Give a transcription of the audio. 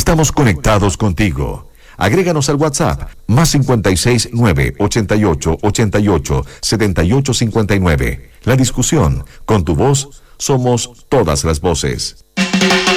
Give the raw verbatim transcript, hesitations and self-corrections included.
Estamos conectados contigo. Agréganos al WhatsApp más cincuenta y seis nueve ochenta y ocho ochenta y ocho setenta y ocho cincuenta y nueve. La discusión, con tu voz, somos todas las voces.